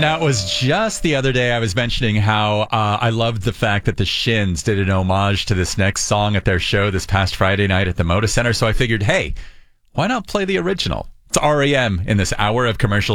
Now, it was just the other day I was mentioning how I loved the fact that the Shins did an homage to this next song at their show this past Friday night at the Moda Center. So I figured, hey, why not play the original? It's REM in this hour of commercial